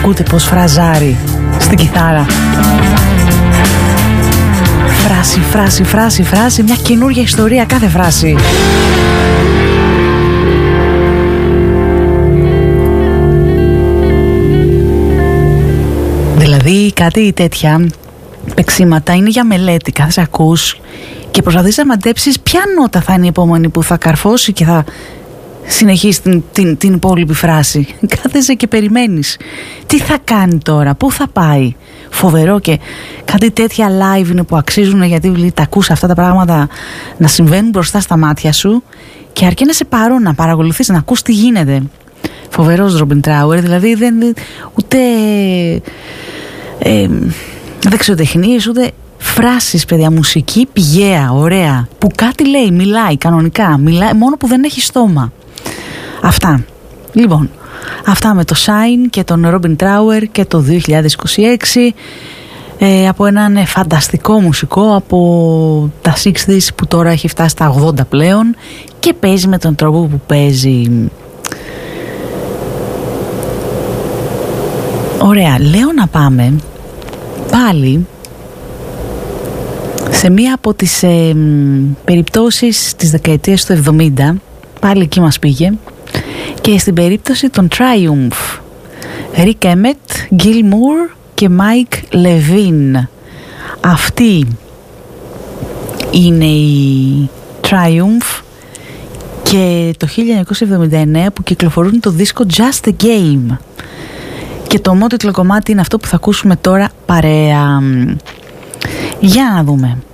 Ακούτε πως φραζάρει στην κιθάρα. Φράση, φράση, φράση, φράση, μια καινούργια ιστορία κάθε φράση. Δηλαδή κάτι τέτοια παίξηματα είναι για μελέτη. Κάθεσαι ακούς και προσπαθείς να μαντέψεις ποια νότα θα είναι η επόμενη που θα καρφώσει και θα συνεχίσει την υπόλοιπη φράση. Κάθεσαι και περιμένεις τι θα κάνει τώρα, πού θα πάει. Φοβερό, και κάτι τέτοια live είναι που αξίζουν, γιατί τα ακούς αυτά τα πράγματα να συμβαίνουν μπροστά στα μάτια σου και αρκεί να σε παρόν, να παρακολουθείς, να ακούς τι γίνεται. Φοβερός Ρόμπιν Τράουερ, δηλαδή δεν ούτε δεξιοτεχνίες, ούτε φράσεις, παιδιά, μουσική πηγαία, ωραία, που κάτι λέει, μιλάει κανονικά, μιλάει, μόνο που δεν έχει στόμα. Αυτά. Λοιπόν, αυτά με το Shine και τον Ρόμπιν Τράουερ και το 2026, από έναν φανταστικό μουσικό από τα 60's που τώρα έχει φτάσει στα 80 πλέον και παίζει με τον τρόπο που παίζει. Ωραία, λέω να πάμε πάλι σε μία από τις περιπτώσεις της δεκαετίας του 70, πάλι εκεί μας πήγε, και στην περίπτωση των Triumph, Rick Emmett, Gil Moore και Mike Levine. Αυτή είναι η Triumph, και το 1979 που κυκλοφορούν το δίσκο Just a Game, και το μότιτλο κομμάτι είναι αυτό που θα ακούσουμε τώρα παρέα. Για να δούμε